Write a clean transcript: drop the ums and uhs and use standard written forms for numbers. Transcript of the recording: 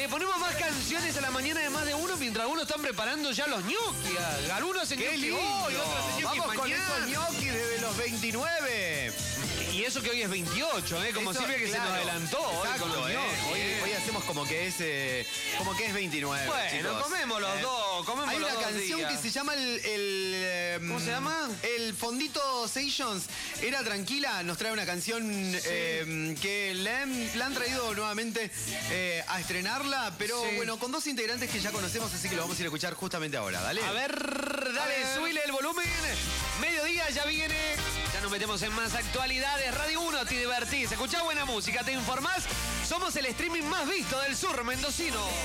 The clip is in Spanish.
Le ponemos más canciones a la mañana de más de uno mientras uno están preparando ya los ñoquis. Algunos hacen ¡Qué ñoquis lindo! hoy, otros hacen ñoquis Vamos con mañana. esos ñoquis desde los 29. Y eso que hoy es 28, como Eso, Silvia que claro. se nos adelantó hoy Exacto, con los ñoquis. Hoy hacemos como que es 29. Bueno, chicos. comemos los dos, comemos Hay los una dos canción días. que se llama ¿Cómo se llama? El Fondito Sessions. Era tranquila, nos trae una canción que la han traído nuevamente a estrenarla, pero Sí. bueno, con dos integrantes que ya conocemos, así que lo vamos a ir a escuchar justamente ahora, ¿dale? A ver, dale, A ver. subile el volumen. Mediodía ya viene. Ya nos metemos en más actualidades. Radio 1, te divertís. Escuchá buena música, te informás. Somos el streaming más visto del sur mendocino.